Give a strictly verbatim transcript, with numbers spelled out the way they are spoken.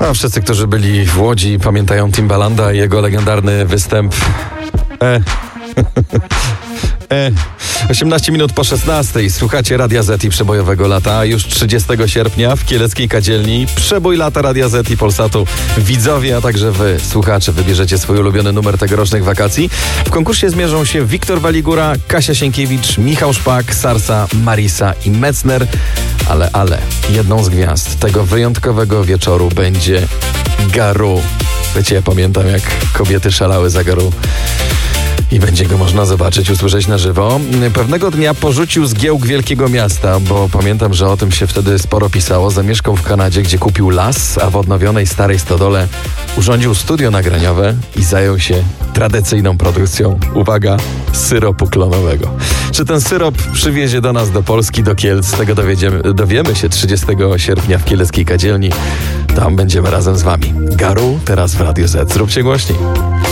A wszyscy, którzy byli w Łodzi, pamiętają Timbalanda i jego legendarny występ. E. e. osiemnaście minut po szesnastej. Słuchacie Radia Z i Przebojowego Lata. Już trzydziestego sierpnia w Kieleckiej Kadzielni Przebój Lata Radia Z i Polsatu. Widzowie, a także wy, słuchacze, wybierzecie swój ulubiony numer tegorocznych wakacji. W konkursie zmierzą się Wiktor Waligura, Kasia Sienkiewicz, Michał Szpak, Sarsa, Marisa i Metzner. Ale, ale, jedną z gwiazd tego wyjątkowego wieczoru będzie Garu. Wiecie, ja pamiętam, jak kobiety szalały za Garu. I będzie go można zobaczyć, usłyszeć na żywo. Pewnego dnia porzucił zgiełk wielkiego miasta, bo pamiętam, że o tym się wtedy sporo pisało. Zamieszkał w Kanadzie, gdzie kupił las, a w odnowionej starej stodole urządził studio nagraniowe i zajął się tradycyjną produkcją, uwaga, syropu klonowego. Czy ten syrop przywiezie do nas, do Polski, do Kielc? Tego dowiedziemy, dowiemy się trzydziestego sierpnia w Kieleckiej Kadzielni. Tam będziemy razem z wami. Garu teraz w Radio Z. Zróbcie głośniej.